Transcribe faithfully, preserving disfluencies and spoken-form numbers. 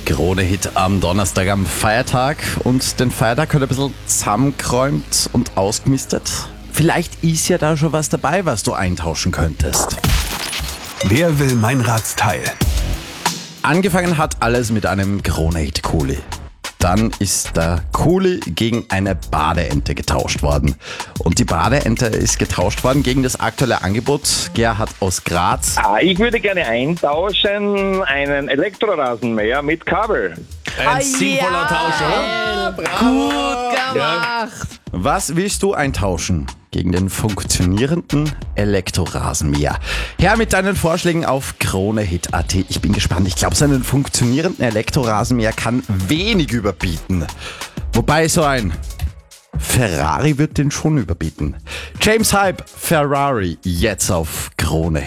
Krone-Hit am Donnerstag am Feiertag und den Feiertag hat ein bisschen zusammengeräumt und ausgemistet. Vielleicht ist ja da schon was dabei, was du eintauschen könntest. Wer will Meinradsteil? Angefangen hat alles mit einem Krone-Hit-Kuli. Dann ist der Kuli gegen eine Badeente getauscht worden. Und die Badeente ist getauscht worden gegen das aktuelle Angebot. Gerhard aus Graz. Ah, ich würde gerne eintauschen einen Elektrorasenmäher mit Kabel. Ein sinnvoller Tausch, oder? Gut gemacht. Was willst du eintauschen gegen den funktionierenden Elektrorasenmäher? Her mit deinen Vorschlägen auf Kronehit punkt at. Ich bin gespannt. Ich glaube, so einen funktionierenden Elektrorasenmäher kann wenig überbieten. Wobei so ein Ferrari wird den schon überbieten. James Hype, Ferrari, jetzt auf Kronehit.